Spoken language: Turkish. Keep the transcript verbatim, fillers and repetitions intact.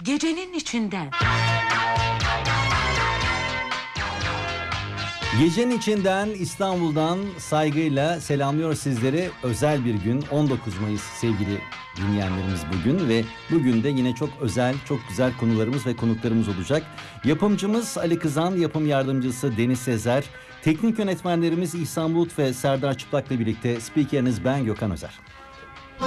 gecenin içinden. Gecenin içinden İstanbul'dan saygıyla selamlıyor sizleri. Özel bir gün, on dokuz Mayıs sevgili dinleyenlerimiz bugün ve bugün de yine çok özel, çok güzel konularımız ve konuklarımız olacak. Yapımcımız Ali Kızan, yapım yardımcısı Deniz Sezer, teknik yönetmenlerimiz İhsan Bulut ve Serdar Çıplak'la birlikte spikeriniz ben Gökhan Özer.